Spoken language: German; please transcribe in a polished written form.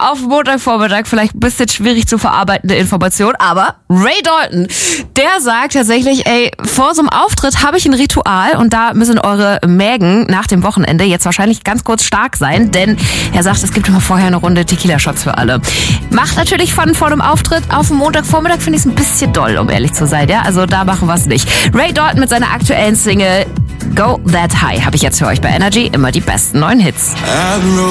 auf Montagvormittag vielleicht ein bisschen schwierig zu verarbeitende Information, aber Ray Dalton, der sagt tatsächlich, vor so einem Auftritt habe ich ein Ritual und da müssen eure Mägen nach dem Wochenende jetzt wahrscheinlich ganz kurz stark sein, denn er sagt, es gibt immer vorher eine Runde Tequila-Shots für alle. Macht natürlich vor einem Auftritt auf dem Montagvormittag, finde ich es ein bisschen doll, um ehrlich zu sein, ja, also da machen wir es nicht. Ray Dalton mit seiner aktuellen Single Go That High habe ich jetzt für euch bei Energy, immer die besten neuen Hits.